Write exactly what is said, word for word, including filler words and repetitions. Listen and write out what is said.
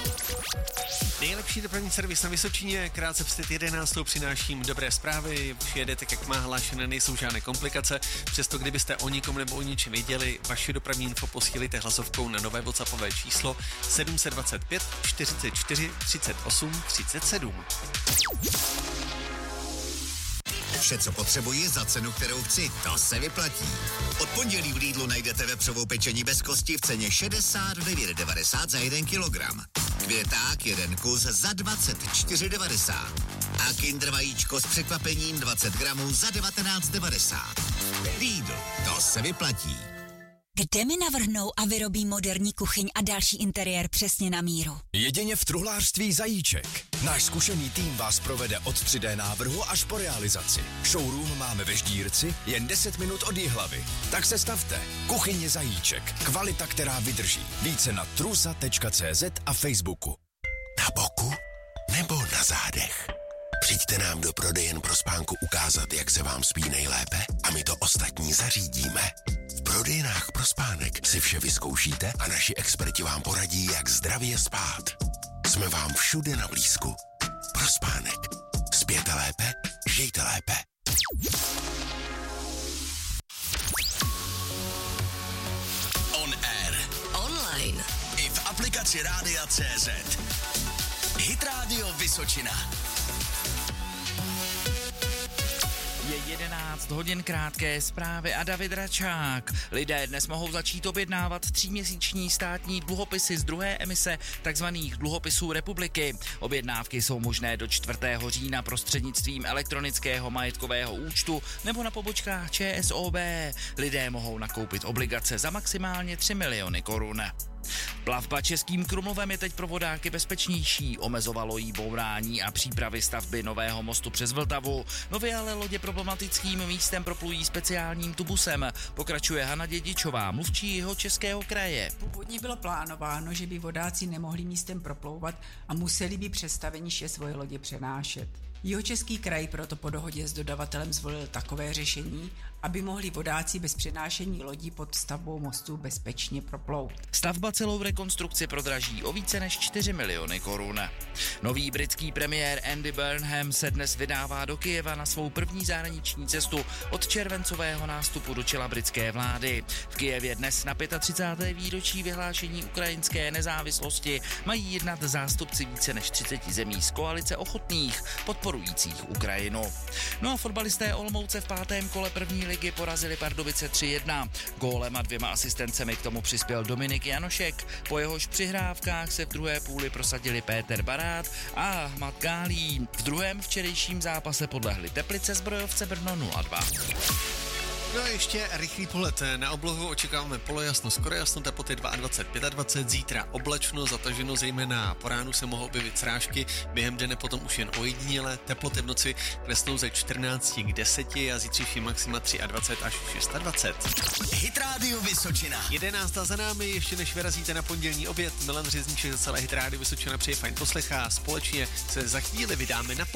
Nejlepší dopravní servis na Vysočině, krátce před jedenáctou přináším dobré zprávy, už jedete jak má hlášené, nejsou žádné komplikace, přesto kdybyste o nikom nebo o ničem věděli, vaši dopravní info posílíte hlasovkou na nové WhatsAppové číslo sedm dva pět čtyřicet čtyři třicet osm třicet sedm. Vše, co potřebuji za cenu, kterou chci, to se vyplatí. Od pondělí v Lidlu najdete vepřovou pečení bez kosti v ceně šedesát devět devadesát za jeden kilogram. Květák jeden kus za dvacet čtyři devadesát. A Kinder vajíčko s překvapením dvacet gramů za devatenáct devadesát. Lidl, to se vyplatí. Kde mi navrhnou a vyrobí moderní kuchyň a další interiér přesně na míru? Jedině v truhlářství Zajíček. Náš zkušený tým vás provede od tři dé návrhu až po realizaci. Showroom máme ve Ždírci, jen deset minut od Jihlavy. Tak se stavte. Kuchyně Zajíček. Kvalita, která vydrží. Více na trusa tečka cé zet a Facebooku. Na boku nebo na zádech? Přijďte nám do prodejen pro spánku ukázat, jak se vám spí nejlépe a my to ostatní zařídíme. V prodejnách pro spánek si vše vyzkoušíte a naši experti vám poradí, jak zdravě spát. Jsme vám všude na blízku. Pro spánek. Spěte lépe, žijte lépe. On air. Online. I v aplikaci Rádia tečka cé zet. Hit Radio Vysočina. Je jedenáct hodin, krátké zprávy a David Račák. Lidé dnes mohou začít objednávat tříměsíční státní dluhopisy z druhé emise takzvaných dluhopisů republiky. Objednávky jsou možné do čtvrtého října prostřednictvím elektronického majetkového účtu nebo na pobočkách ČSOB. Lidé mohou nakoupit obligace za maximálně tři miliony korun. Plavba Českým Krumlovem je teď pro vodáky bezpečnější, omezovalo jí bourání a přípravy stavby nového mostu přes Vltavu. Nově ale lodě problematickým místem proplují speciálním tubusem, pokračuje Hana Dědičová, mluvčí Jihočeského kraje. Původně bylo plánováno, že by vodáci nemohli místem proplouvat a museli by přes staveniště svoje lodě přenášet. Jihočeský kraj proto po dohodě s dodavatelem zvolil takové řešení, aby mohli vodáci bez přenášení lodí pod stavbou mostu bezpečně proplout. Stavba celou rekonstrukci prodraží o více než čtyři miliony korun. Nový britský premiér Andy Burnham se dnes vydává do Kyjeva na svou první zahraniční cestu od červencového nástupu do čela britské vlády. V Kyjevě dnes na třicáté páté výročí vyhlášení ukrajinské nezávislosti mají jednat zástupci více než třiceti zemí z koalice ochotných podporujících Ukrajinu. No a fotbalisté Olomouce v pátém kole první ligy porazili Pardubice tři jedna. Gólem a dvěma asistencemi k tomu přispěl Dominik Janošek. Po jehož přihrávkách se v druhé půli prosadili Péter Barát a Ahmad Gálí. V druhém včerejším zápase podlehli Teplice Zbrojovce Brno nula dva. No a ještě rychlý pohled na oblohu, očekáváme polojasno, skoro jasno, teploty dvacet dva, dvacet pět, zítra oblačno, zataženo, zejména po ránu se mohou objevit srážky, během dne potom už jen ojediněle, teploty v noci klesnou ze čtrnácti k deseti a zítřejší maxima dvacet tři až dvacet šest. Hit Radio Vysočina. jedenáctá za námi, ještě než vyrazíte na pondělní oběd, Milan Řezníček za celé Hit Radio Vysočina přeje fajn poslech a společně se za chvíli vydáme na